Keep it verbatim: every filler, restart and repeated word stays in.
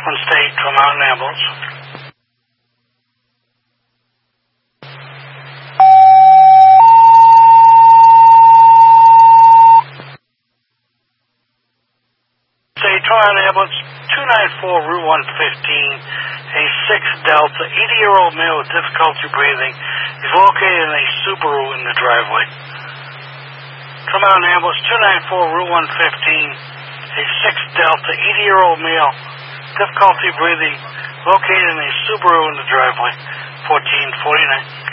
State to Mountain Ambulance. State to Mountain Ambulance, two ninety-four Route one fifteen, a six Delta, eighty-year-old male with difficulty breathing is located in a Subaru in the driveway. To Mountain Ambulance, two ninety-four Route one fifteen, a six Delta, eighty-year-old male, difficulty breathing, located in a Subaru in the driveway, fourteen forty-nine.